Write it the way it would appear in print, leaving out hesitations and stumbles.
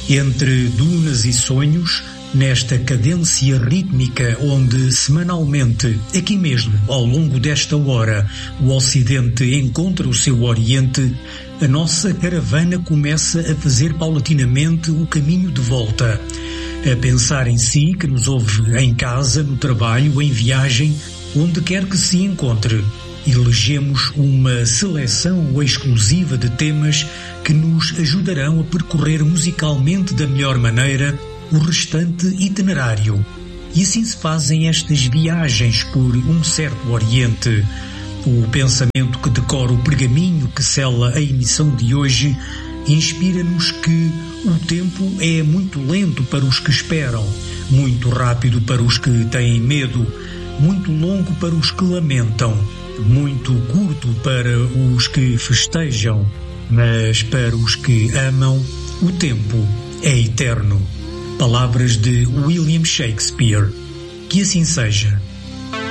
Entre dunas e sonhos, nesta cadência rítmica onde semanalmente, aqui mesmo, ao longo desta hora, o Ocidente encontra o seu Oriente, a nossa caravana começa a fazer paulatinamente o caminho de volta, a pensar em si, que nos ouve em casa, no trabalho, em viagem, onde quer que se encontre. Elegemos uma seleção exclusiva de temas que nos ajudarão a percorrer musicalmente da melhor maneira o restante itinerário. E assim se fazem estas viagens por um certo Oriente. O pensamento que decora o pergaminho que sela a emissão de hoje inspira-nos que o tempo é muito lento para os que esperam, muito rápido para os que têm medo, muito longo para os que lamentam, muito curto para os que festejam, mas para os que amam, o tempo é eterno. Palavras de William Shakespeare. Que assim seja.